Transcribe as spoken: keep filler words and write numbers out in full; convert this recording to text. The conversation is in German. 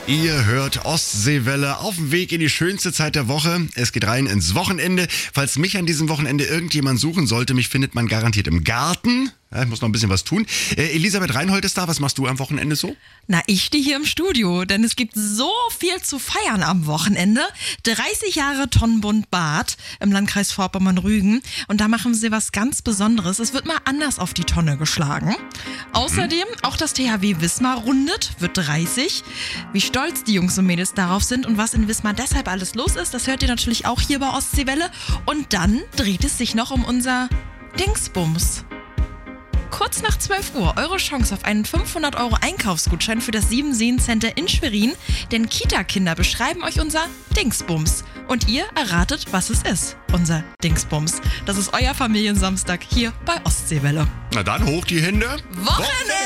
Ihr hört Ostseewelle auf dem Weg in die schönste Zeit der Woche. Es geht rein ins Wochenende. Falls mich an diesem Wochenende irgendjemand suchen sollte, mich findet man garantiert im Garten. Ja, ich muss noch ein bisschen was tun. Äh, Elisabeth Reinhold ist da. Was machst du am Wochenende so? Na, ich stehe hier im Studio, denn es gibt so viel zu feiern am Wochenende. dreißig Jahre Tonnenbund Bad im Landkreis Vorpommern-Rügen. Und da machen sie was ganz Besonderes. Es wird mal anders auf die Tonne geschlagen. Außerdem auch das T H W Wismar rundet, wird dreißig. Wie stolz die Jungs und Mädels darauf sind und was in Wismar deshalb alles los ist, das hört ihr natürlich auch hier bei Ostseewelle. Und dann dreht es sich noch um unser Dingsbums. Kurz nach zwölf Uhr eure Chance auf einen fünfhundert Euro Einkaufsgutschein für das Sieben-Seen-Center in Schwerin. Denn Kita-Kinder beschreiben euch unser Dingsbums. Und ihr erratet, was es ist. Unser Dingsbums. Das ist euer Familiensamstag hier bei Ostseewelle. Na dann, hoch die Hände. Wochenende!